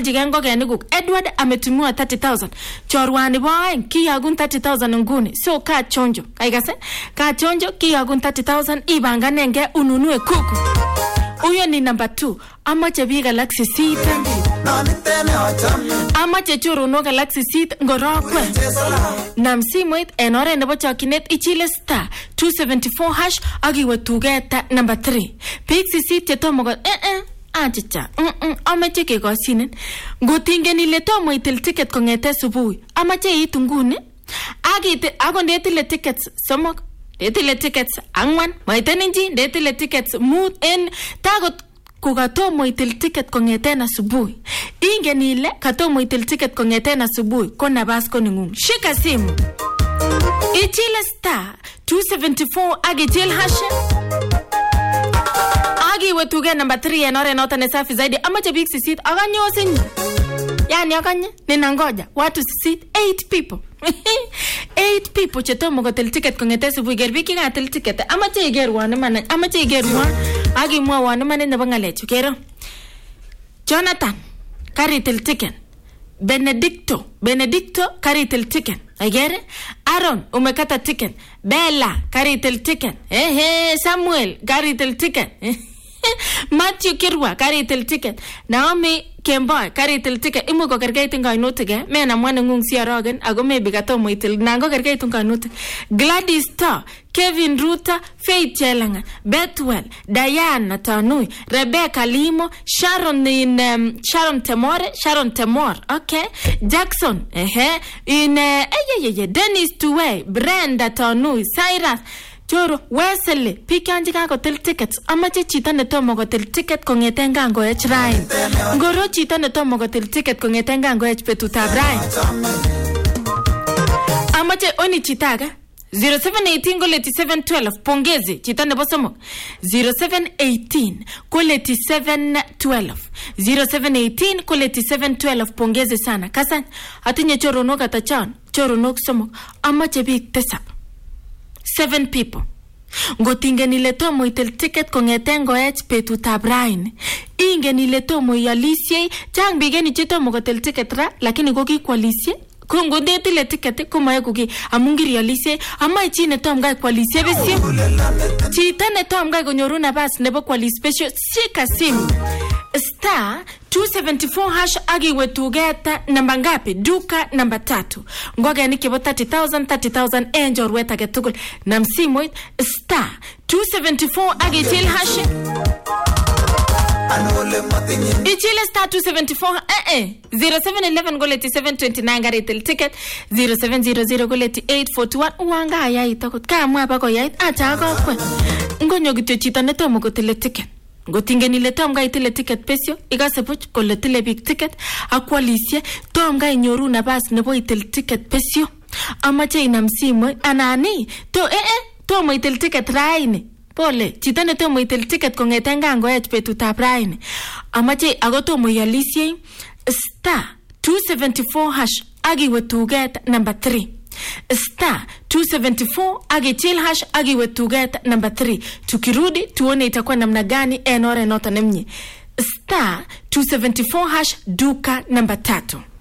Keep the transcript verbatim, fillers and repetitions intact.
ialji ngokenik kuk. Edward ametumiwa thirty thousand. Chorwani boy kiyagun thirty thousand nguni. So ka chonjo. Kaikase? Ka chonjo kiyagun thirty thousand ibanganenge ununue kuku. Uyo ni number two. Amache biga laksi sita. Amache churu galaxy seat ngorokwe. Namsimoit enore nebo chokinet ichile star two seventy-four hash agiwe tugeta number three. Pixi seat chetomo go eh eh achicha. Mm amache kekosinen. Ngotingeni ile tomo itil ticket kongete subuhi. Amache itu nguni. Agite agondetile tickets somok. Detile tickets angwan. Maitenenji detile tickets mood en tagot kukatomo itil ticket kongeten asubuhi. Ingen ile katomo itil ticket kongeten asubuhi ko nabas ko ningung. Shika simu. Ichile star two seventy-four agichil hashe. Agi wetuge number three enore nota nesafi zaidi. Amache big sisit aganyo sinyi. Yani akanye ninangoja watu sisit eight people. eight people chetomo kotil ticket kongete subuhi gerbiki gatil ticket. Amache igerwan man amache igerwan agi mwawan man nebo ngalechu kero. Jonathan karitil ticket. Benedicto Benedicto karitil ticket. Agere Aaron umekata ticket. Bella karitil ticket. Ehe Samuel karitil ticket. Matthew Kirwa karitil ticket. Naomi Kemboy karitil ticket. Imu ko kergeit ngainutige mena mwana ngung siarogen ago maybe katomo itil nango kergeit ngainutige. Gladys Star, Kevin Ruta, Faith Chelanga, Bethwell, Diana Tanui, Rebecca Limo, Sharon in um, Sharon Temore, Sharon Temor, okay? Jackson, eh in uh, eh Dennis Tuwe, Brenda Tanui, Cyrus Choro Wesley pikanji kako tel tickets. Amache chita netomo ko tel ticket kongeten gango ech rain. Ngoro chita netomo ko tel ticket kongeten gango ech petutab rain. Amache oni chitaga zero seven one eight koleti seven twelve pongezi chita nebo somo zero seven one eight koleti seven twelve zero seven one eight koleti seven twelve pongezi sana. Kasan atinye choronok atachan choronok somo. Amache big tesap seven people. Ngotingen ile tomo itel ticket kongeten goech petutab rain. Ingen ile tomo ialisie chang bigeni chetomo kotel ticket ra lakini kokikwalisie. Kongo detile ticket kumaye kuki amungiri alisie ama ichine tom gai kwalisie besio. Chita ne tom gai konyoru nabas nebo kwali special shika simu. Star two seventy-four hash agi wetugeta namba ngapi duka namba tatu. Ngoga ni kibo thirty thousand thirty thousand enjor weta getugul namsimo star two seventy-four agi til hash. Ichile star two seventy-four eh eh zero seven one one goleti seven twenty-nine garitel ticket zero seven zero zero goleti eight forty-one uanga ya itakot kama bako ya acha ko kwe ngonyo gityo chita netomo kotile ticket. Ngotingen ile tom ga itile ticket pesio igase buch koletile big ticket akwalisie tom ga inyoru nabas nebo itil ticket pesio. Amache inamsimo anani to eh eh tomo itil ticket raini. Pole, chita ne tomo itil ticket kongeten gango ech petutab raini. Amache ago tomo ialisie star two seventy-four hash agi wetuget number three. Star two seventy-four agi chill hash agi wetuget number three. Tukirudi tuone itakuwa namna gani enore nota nemnye. Star two seventy-four hash duka number tatu.